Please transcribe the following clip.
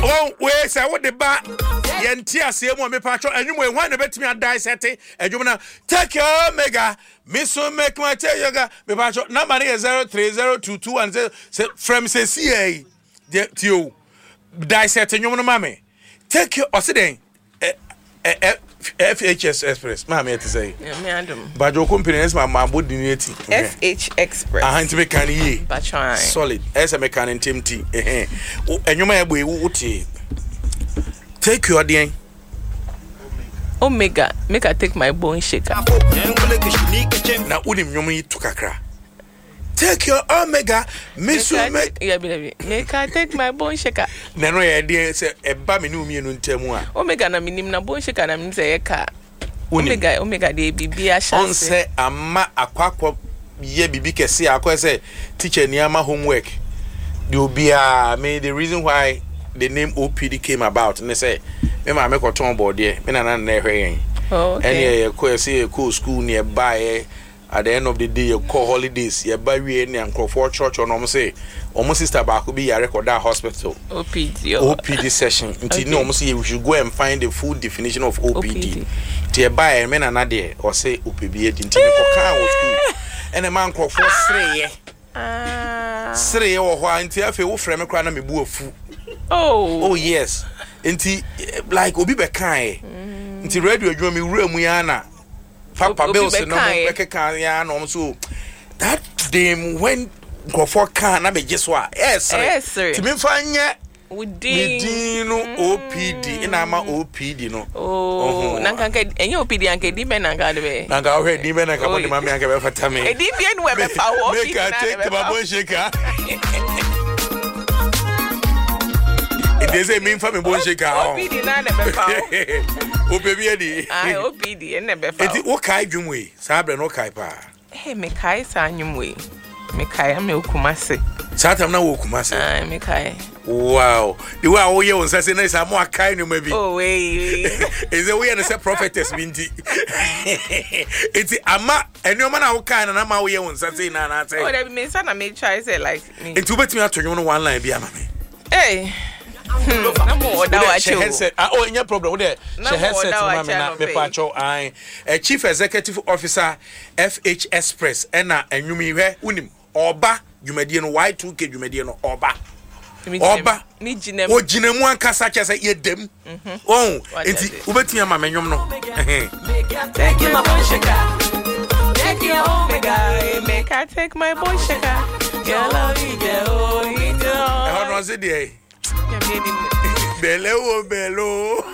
Oh, wait, say what the ba yentia say mo me patcho enwum e hwan na betimi adisete adwum na take your mega me so make my tell yoga me patcho number is 030221 say from say CA tio dissect enwum no mame take your osiden FH Express mame it say me andum bajo company is my body neti FH Express ahant me kan ye batwan solid ese me kan ntemti enwum e boy wuti take your day Omega make I take my bone shaker na unim nwom yi to kakra take your omega miss make yeah baby make I take my bone shaker na no ye dey say eba me no mienu ntemu a omega na minim na bone shaker na minim say ye ka omega dey bibia sha on say ama akwakọ ye bibi kese akọ say teacher niama homework the obia me the reason why the name OPD came about and they say me ma me koton board there me na na hwe okay and you say cool school nearby at the end of the day you call holidays you buy we any Nkrofo church on say almost sister back be ya record that hospital OPD session until no almost you should go and find the full definition of OPD to buy me na there or say OPD until you go school and a man Nkrofo sre wo ho anti afi wo frame kra na mebu afu oh yes enti like obi be kan enti radio adwuma me wura mu ya na papa bills no be kan ya no so that day when go for kan na be so yes ti me fanya Within OPD in ama OPD no oh nanka enye OPD anke di be nanka de be nanka o he di be nanka mo di mama anke be fata me e di be no be fa wo make I take the babo shaker it is a mean for me bon shaker OPD na de be fa o baby edi OPD en be fa eti o kai dwumwe sa bre no kai pa me kai sa nwumwe me kai am Kumase satam na wo Kumase me kai wow the way oh you say na say mo akai no maybe oh wait is it we na say prophetess binti eti ama enoma na wo kai na ma wo ye won say na say oh that means na me try say like me eti betimi atonyo no one line bi ama me hey na mo da wa cho oh any problem we there she headset ma me na me pa cho ai chief executive officer FH Express na anwumi hwe unim oba dwumadie no Y2K dwumadie no oba ni jinem o jinamu ankasa chese yedem oh enti ubetimi ama menwom no take my bone shaker take your omega make I take my bone shaker yellow ide o ide e hono se die belo